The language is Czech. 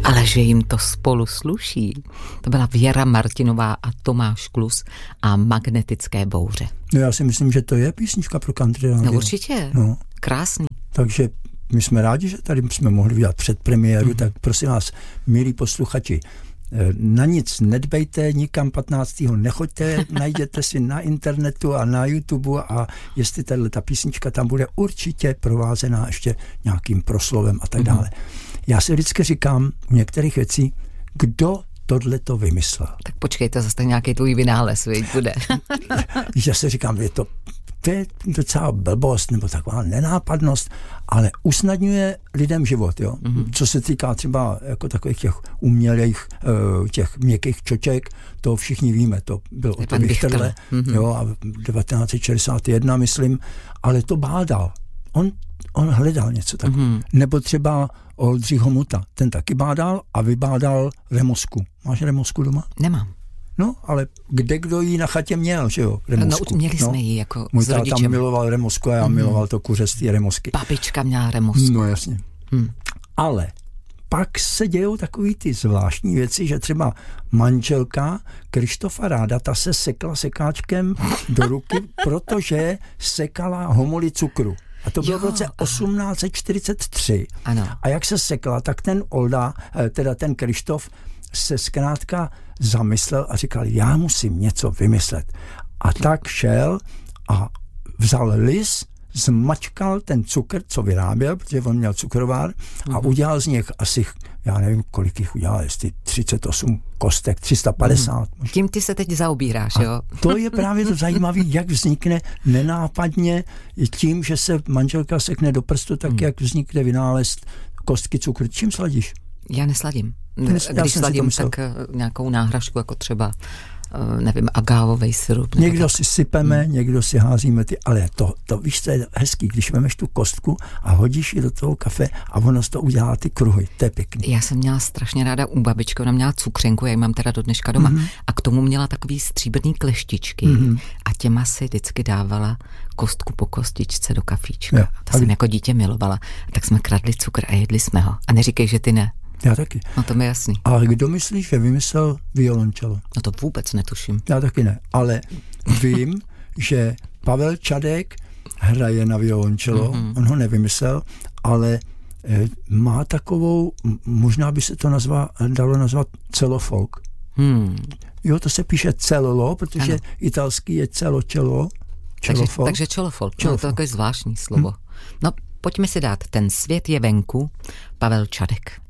Ale že jim to spolu sluší. To byla Věra Martinová a Tomáš Klus a Magnetické bouře. No já si myslím, že to je písnička pro country rádio. No určitě, krásný. Takže my jsme rádi, že tady jsme mohli udělat předpremiéru, tak prosím vás, milí posluchači, na nic nedbejte, nikam 15. nechoďte, najděte si na internetu a na YouTube a jestli ta písnička tam bude určitě provázená ještě nějakým proslovem a tak dále. Já si vždycky říkám u některých věcí, kdo tohle to vymyslel. Tak počkejte, zase nějaký tvůj vynález, bude. Já si říkám, to je docela blbost nebo taková nenápadnost, ale usnadňuje lidem život, jo. Co se týká třeba jako takových těch umělých, těch měkkých čoček, to všichni víme, to byl Otto Wichterle, jo, a 1961, myslím, ale to bádal. On hledal něco takového. Nebo třeba Oldřich Homuta, ten taky bádal a vybádal remosku. Máš remosku doma? Nemám. No, ale kdo jí na chatě měl, že jo, remosku. No, měli jsme ji jako můj s rodičem. Můj táta miloval remosku a já miloval to kuře z té remosky. Babička měla remosku. No jasně. Ale pak se dějou takový ty zvláštní věci, že třeba manželka Krištofa Ráda, ta se sekla sekáčkem do ruky, protože sekala homoly cukru. A to bylo v roce 1843. Ano. A jak se sekla, tak ten Olda, teda ten Krištof, se zkrátka zamyslel a říkal, já musím něco vymyslet. A tak šel a vzal lis, zmačkal ten cukr, co vyráběl, protože on měl cukrovár, a udělal z nich asi, já nevím, kolik jich udělal, jestli 38 kostek, 350. Tím ty se teď zaobíráš, jo? To je právě to zajímavé, jak vznikne nenápadně tím, že se manželka sekne do prstu, tak jak vznikne vynález kostky cukru. Čím sladíš? Já nesladím. Když sladím, tak nějakou náhražku, jako třeba, nevím, agávovej sirup. Někdo si sypeme, někdo si házíme ale to víš, co je hezký, když vemeš tu kostku a hodíš ji do toho kafe a ono z toho udělá ty kruhy, to je pěkný. Já jsem měla strašně ráda u babičky, ona měla cukřenku, já ji mám teda do dneška doma, a k tomu měla takový stříbrný kleštičky a těma si vždycky dávala kostku po kostičce do kafíčka. Jo, to jsem jako dítě milovala. Tak jsme kradli cukr a jedli jsme ho. A neříkej, že ty ne. Já taky. No to mi jasný. Ale kdo myslíš, že vymyslel violončelo? No to vůbec netuším. Já taky ne, ale vím, že Pavel Čadek hraje na violončelo, on ho nevymyslel, ale má takovou, možná by se to dalo nazvat celofolk. Jo, to se píše cello, protože italský je celočelo. Takže čelofolk. No, to je takové zvláštní slovo. No, pojďme si dát Ten svět je venku, Pavel Čadek.